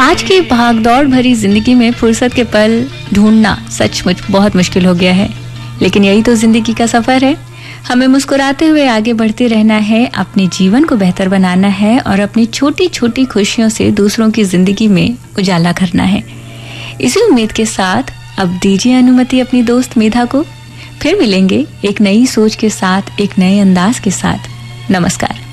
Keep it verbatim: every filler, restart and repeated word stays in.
आज की भागदौड़ भरी जिंदगी में फुर्सत के पल ढूंढना सचमुच बहुत मुश्किल हो गया है, लेकिन यही तो जिंदगी का सफर है। हमें मुस्कुराते हुए आगे बढ़ते रहना है, अपने जीवन को बेहतर बनाना है और अपनी छोटी छोटी खुशियों से दूसरों की जिंदगी में उजाला करना है। इसी उम्मीद के साथ अब दीजिए अनुमति अपनी दोस्त मेधा को। फिर मिलेंगे एक नई सोच के साथ, एक नए अंदाज के साथ। नमस्कार।